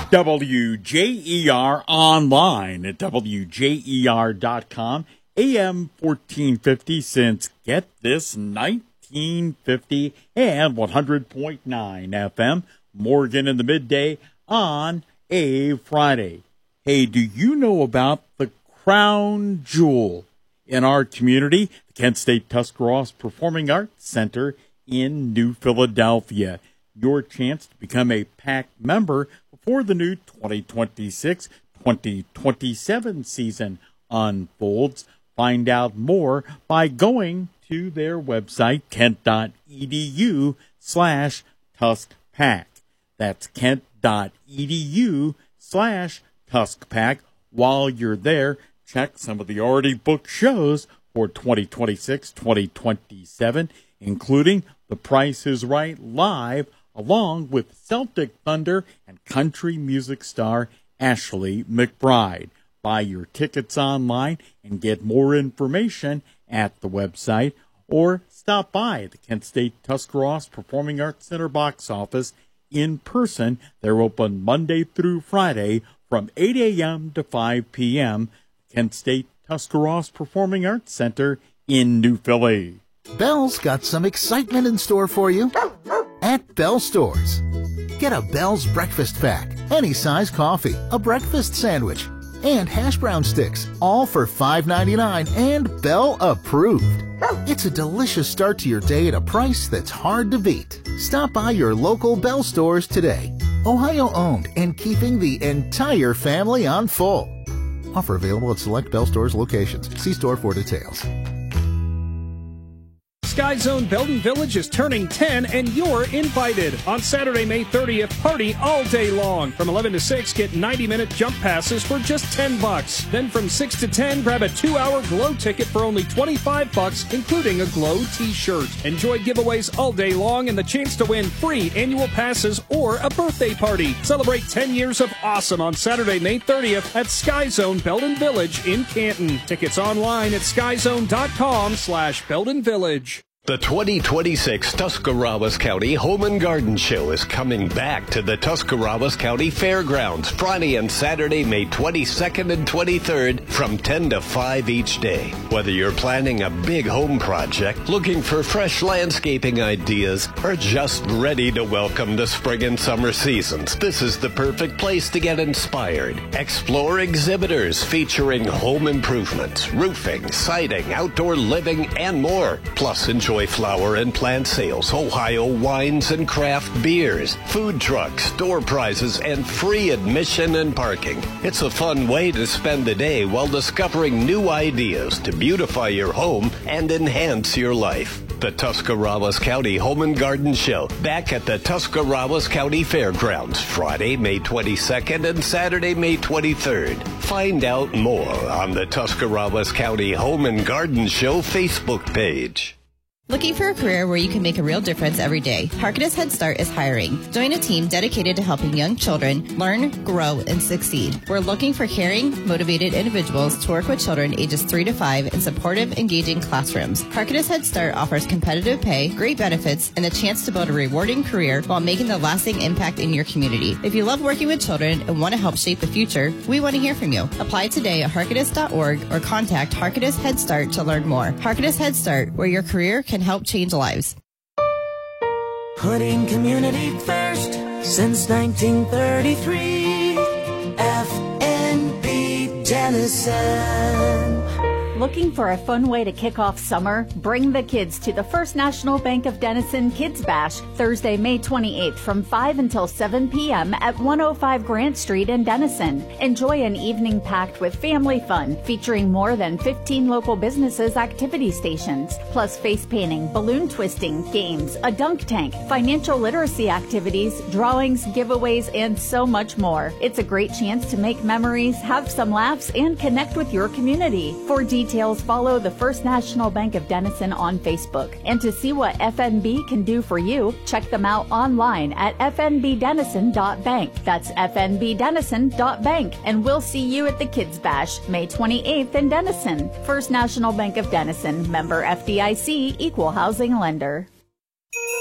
WJER online at WJER.com, AM 1450 since, get this, 1950, and 100.9 FM, Morgan in the midday on a Friday. Hey, do you know about the crown jewel in our community, the Kent State Tuscarawas Performing Arts Center in New Philadelphia? Your chance to become a PAC member before the new 2026-2027 season unfolds. Find out more by going to their website, kent.edu/TuskPAC. That's kent.edu/TuskPAC. While you're there, check some of the already booked shows for 2026-2027, including The Price is Right Live, along with Celtic Thunder and country music star Ashley McBryde. Buy your tickets online and get more information at the website, or stop by the Kent State Tuscarawas Performing Arts Center box office in person. They're open Monday through Friday from 8 a.m. to 5 p.m. Kent State Tuscarawas Performing Arts Center in New Philly. Bell's got some excitement in store for you at Bell Stores. Get a Bell's breakfast pack, any size coffee, a breakfast sandwich, and hash brown sticks, all for $5.99 and Bell approved. It's a delicious start to your day at a price that's hard to beat. Stop by your local Bell Stores today. Ohio owned and keeping the entire family on full. Offer available at select Bell Stores locations. See store for details. Sky Zone Belden Village is turning 10 and you're invited. On Saturday, May 30th, party all day long. From 11 to 6, get 90-minute jump passes for just $10. Then from 6 to 10, grab a 2-hour glow ticket for only $25, including a glow t-shirt. Enjoy giveaways all day long and the chance to win free annual passes or a birthday party. Celebrate 10 years of awesome on Saturday, May 30th at Sky Zone Belden Village in Canton. Tickets online at skyzone.com/Belden Village. The 2026 Tuscarawas County Home and Garden Show is coming back to the Tuscarawas County Fairgrounds Friday and Saturday, May 22nd and 23rd from 10 to 5 each day. Whether you're planning a big home project, looking for fresh landscaping ideas, or just ready to welcome the spring and summer seasons, this is the perfect place to get inspired. Explore exhibitors featuring home improvements, roofing, siding, outdoor living, and more. Plus, enjoy flower and plant sales, Ohio wines and craft beers, food trucks, door prizes, and free admission and parking. It's a fun way to spend the day while discovering new ideas to beautify your home and enhance your life. The Tuscarawas County Home and Garden Show, back at the Tuscarawas County Fairgrounds, Friday, May 22nd and Saturday, May 23rd. Find out more on the Tuscarawas County Home and Garden Show Facebook page. Looking for a career where you can make a real difference every day? Harkness Head Start is hiring. Join a team dedicated to helping young children learn, grow, and succeed. We're looking for caring, motivated individuals to work with children ages 3 to 5 in supportive, engaging classrooms. Harkness Head Start offers competitive pay, great benefits, and the chance to build a rewarding career while making the lasting impact in your community. If you love working with children and want to help shape the future, we want to hear from you. Apply today at harkness.org or contact Harkness Head Start to learn more. Harkness Head Start, where your career can help change lives. Putting community first since 1933. FNB Denison. Looking for a fun way to kick off summer? Bring the kids to the First National Bank of Denison Kids Bash, Thursday, May 28th from 5 until 7 p.m. at 105 Grant Street in Denison. Enjoy an evening packed with family fun, featuring more than 15 local businesses' activity stations, plus face painting, balloon twisting, games, a dunk tank, financial literacy activities, drawings, giveaways, and so much more. It's a great chance to make memories, have some laughs, and connect with your community. For details, follow the First National Bank of Denison on Facebook. And to see what FNB can do for you, check them out online at fnbdenison.bank. That's fnbdenison.bank. And we'll see you at the Kids Bash, May 28th in Denison. First National Bank of Denison, member FDIC, equal housing lender.